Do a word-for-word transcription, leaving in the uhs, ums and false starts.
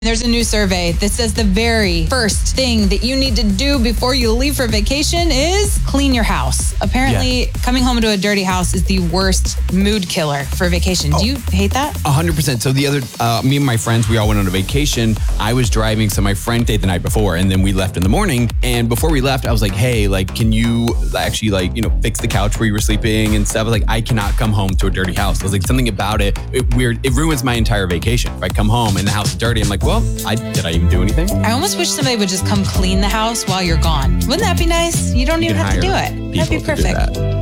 There's a new survey that says the very first thing that you need to do before you leave for vacation is clean your house. Apparently, yeah. coming home to a dirty house is the worst mood killer for vacation. Oh, do you hate that? A hundred percent. So the other, uh, me and my friends, we all went on a vacation. I was driving, so my friend stayed the night before, and then we left in the morning. And before we left, I was like, hey, like, can you actually, like, you know, fix the couch where you were sleeping and stuff? I was like, I cannot come home to a dirty house. I was like, something about it, it weird. It ruins my entire vacation. If I come home and the house is dirty, I'm like, well, I, did I even do anything? I almost wish somebody would just come clean the house while you're gone. Wouldn't that be nice? You don't you even have to do it. That'd be perfect.